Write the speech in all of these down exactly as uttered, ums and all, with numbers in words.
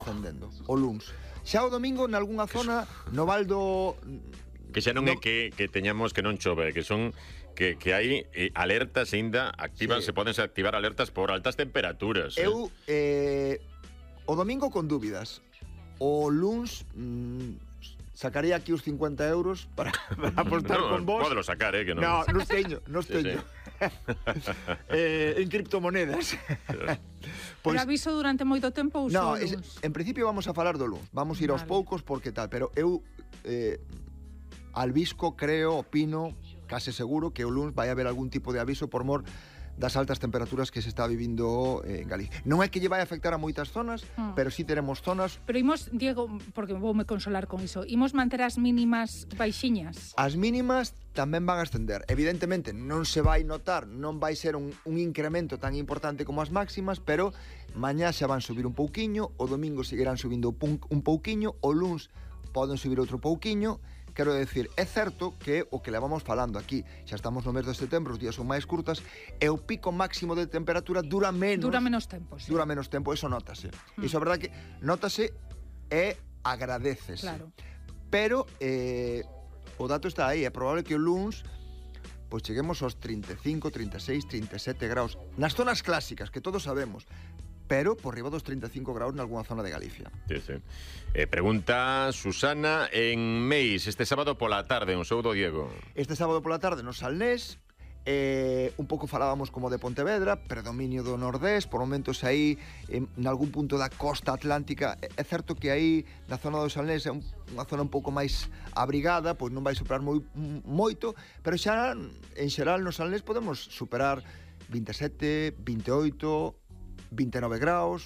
ascendendo o luns. Xa o domingo nalgúnha zona no Val do... Que xa non no... é que, que teñamos que non chove, que son que, que hai eh, alertas aínda activas, sí. Se poden activar alertas por altas temperaturas. Eu eh, o domingo con dúbidas. O luns mm, sacaría aquí os cincuenta euros para, para apostar no, con vos. Pódelo sacar, eh, que non. No, non teño, non sí, teño. Sí. eh, en criptomonedas. Pois, pero aviso durante moito tempo ou no, só es, en principio vamos a falar do luns. Vamos a ir vale. aos poucos porque tal, pero eu eh, albisco, creo, opino, case seguro que o luns vai haber algún tipo de aviso por mor das altas temperaturas que se está vivindo en Galicia. Non é que lle vai afectar a moitas zonas, mm. pero sí teremos zonas... Pero imos, Diego, porque voume consolar con iso, imos manter as mínimas baixiñas? As mínimas tamén van a ascender. Evidentemente non se vai notar, non vai ser un, un incremento tan importante como as máximas, pero mañá xa van subir un pouquiño, o domingo seguirán subindo un pouquiño, o luns poden subir outro pouquiño. Quero decir, é certo que o que levamos falando aquí, xa estamos no mes de setembro, os días son máis curtas, e o pico máximo de temperatura dura menos. Dura menos tempo, sí. Dura menos tempo, eso notase. Mm. Iso é verdade que notase e agradecese. Claro. Pero eh, o dato está aí, é probable que o luns pois cheguemos aos trinta e cinco, trinta e seis, trinta e sete graus nas zonas clásicas, que todos sabemos, pero por riba dos trinta e cinco graus nalgúna zona de Galicia. Sí, sí. Eh, pregunta Susana en Meis, este sábado pola tarde, un saúdo Diego. Este sábado pola tarde no Salnés, eh, un pouco falábamos como de Pontevedra, predominio do nordés, por momentos aí, en, en algún punto da costa atlántica. É certo que aí, na zona do Salnés, é un, unha zona un pouco máis abrigada, pois non vai superar moi, moito, pero xa, en xeral, no Salnés podemos superar vinte e sete, vinte e oito... vinte e nove graus,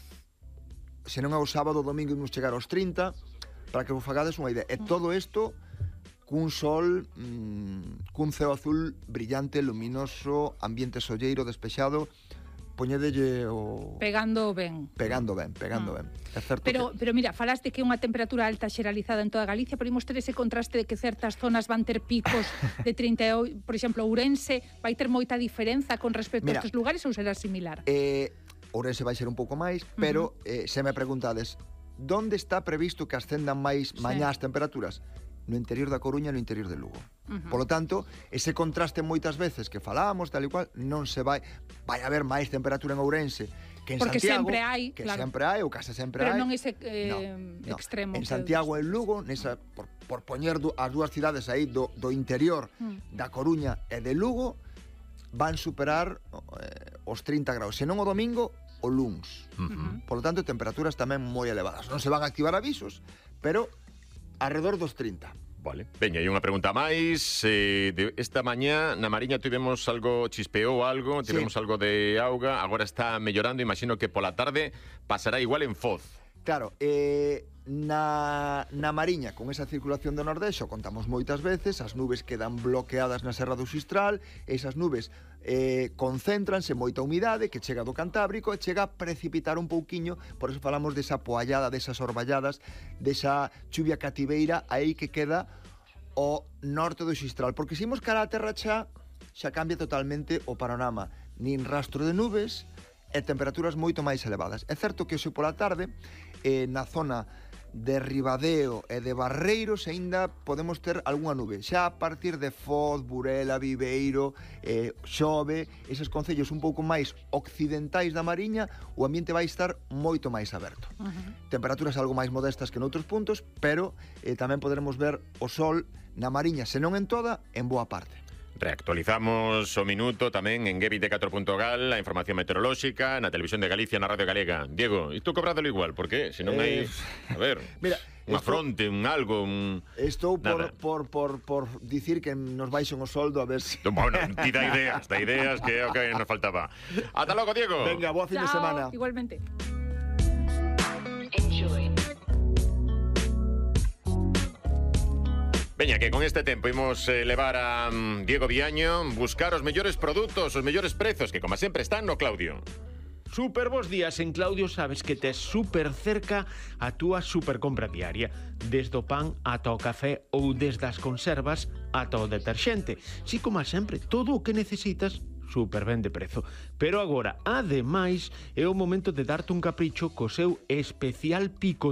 se non é o sábado o domingo imos chegar aos trinta, para que vos fagades unha idea. E todo isto cun sol, mmm, cun ceo azul brillante, luminoso, ambiente solleiro, despexado, poñedelle o... Pegando ben. Pegando ben, pegando ah. ben. É certo pero, que... pero mira, falaste que é unha temperatura alta xeralizada en toda Galicia, pero imos ter ese contraste de que certas zonas van ter picos de trinta e oito, por exemplo, Ourense vai ter moita diferenza con respecto mira, a estes lugares ou será similar? Eh... Ourense vai ser un pouco máis, pero uh-huh. eh, se me preguntades onde está previsto que ascendan máis sí. mañá as temperaturas? No interior da Coruña e no interior de Lugo. Uh-huh. Por lo tanto, ese contraste moitas veces que falábamos, tal e cual, non se vai... Vai haber máis temperatura en Ourense que en porque Santiago. Porque sempre hai, que claro. sempre hai, ou case sempre pero hai. Pero non ese eh, no, no. extremo. En Santiago e en Lugo, nesa, por, por poñer du, as dúas cidades aí do, do interior uh-huh. da Coruña e de Lugo, van superar eh, os trinta graus. Se non o domingo, o luns. Uh-huh. Por lo tanto, temperaturas tamén moi elevadas. Non se van a activar avisos, pero alrededor dos trinta. Vale. Veña, hai unha pregunta máis. Eh, de esta mañá na Mariña tivemos algo, chispeou algo, tivemos sí. algo de auga, agora está mellorando, imagino que pola tarde pasará igual en Foz. Claro, eh, na, na Mariña, con esa circulación do Nordés, o contamos moitas veces, as nubes quedan bloqueadas na Serra do Xistral, esas nubes eh, concéntranse moita humidade que chega do Cantábrico e chega a precipitar un pouquiño, por eso falamos desa poallada, desas orballadas, desa chuvia cativeira aí que queda ao norte do Xistral, porque se imos cara á terra xa, xa cambia totalmente o panorama, nin rastro de nubes e temperaturas moito máis elevadas. É certo que hoxe pola tarde, eh, na zona de Ribadeo e de Barreiros aínda podemos ter algunha nube. Xa a partir de Foz, Burela, Viveiro, eh, Xove, eses concellos un pouco máis occidentais da Mariña, o ambiente vai estar moito máis aberto. Uh-huh. Temperaturas algo máis modestas que noutros puntos, pero eh, tamén poderemos ver o sol na Mariña, se non en toda, en boa parte. Reactualizamos o minuto tamén en G vinte e catro punto gal, a información meteorolóxica, na Televisión de Galicia, na Radio Galega. Diego, isto cobrádelo igual, porque se non hai... A ver, mira, unha fronte, un algo, un... Estou por, por, por, por dicir que nos baixen o soldo a ver se... Si... Bueno, ti dá ideas, dá ideas que é o que nos faltaba. Ata logo, Diego. Venga, boa fin Chao, de semana. Igualmente. Enjoy. Veña, que con este tempo imos eh, levar a um, Diego Viaño buscar os mellores produtos, os mellores prezos, que como sempre están no Claudio. Super bons días. En Claudio sabes que tes super cerca a túa super compra diaria, desde o pan ata o café ou desde as conservas ata o deterxente. Si, como sempre, todo o que necesitas super ben de prezo. Pero agora, ademais, é o momento de darte un capricho co seu especial pico